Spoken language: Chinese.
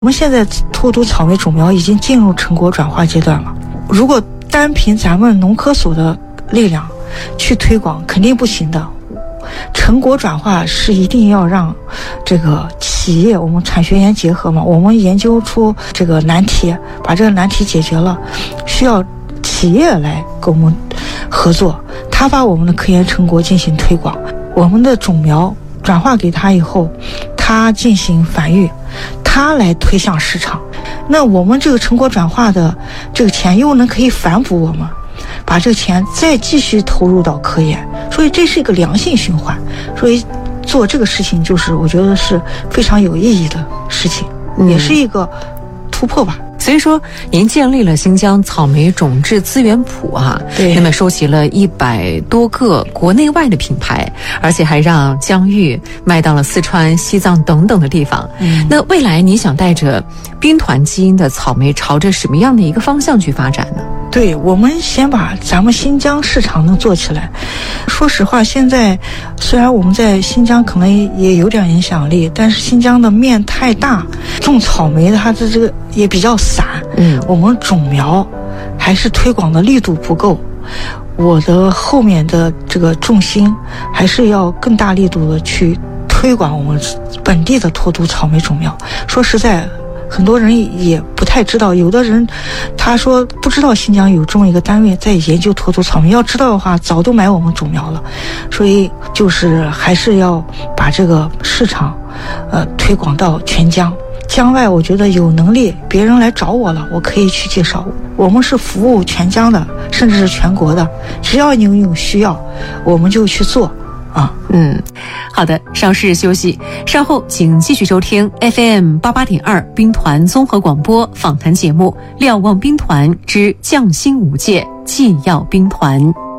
我们现在脱毒草莓种苗已经进入成果转化阶段了。如果单凭咱们农科所的力量去推广，肯定不行的。成果转化是一定要让这个企业，我们产学研结合嘛，我们研究出这个难题，把这个难题解决了，需要企业来跟我们合作，他把我们的科研成果进行推广，我们的种苗转化给他以后，他进行繁育，他来推向市场。那我们这个成果转化的这个钱又可以反哺我们，把这个钱再继续投入到科研，所以这是一个良性循环。所以做这个事情就是我觉得是非常有意义的事情，也是一个突破吧。 所以说您建立了新疆草莓种质资源谱啊， 对， 那么收集了100多个国内外的品牌，而且还让疆域卖到了四川、西藏等等的地方。那未来你想带着兵团基因的草莓朝着什么样的一个方向去发展呢？ 对，我们先把咱们新疆市场能做起来。说实话，现在虽然我们在新疆可能也有点影响力，但是新疆的面太大，种草莓的它的这个也比较散，我们种苗还是推广的力度不够。我的后面的这个重心还是要更大力度的去推广我们本地的脱毒草莓种苗。说实在，很多人也不太知道，有的人他说不知道新疆有这么一个单位在研究脱毒草莓，要知道的话早都买我们种苗了。所以就是还是要把这个市场推广到全疆。疆外我觉得有能力，别人来找我了，我可以去介绍。我们是服务全疆的，甚至是全国的，只要你有需要，我们就去做啊。 好的，稍事休息，稍后请继续收听 FM88.2 兵团综合广播访谈节目《瞭望兵团之匠心无界纪要兵团》。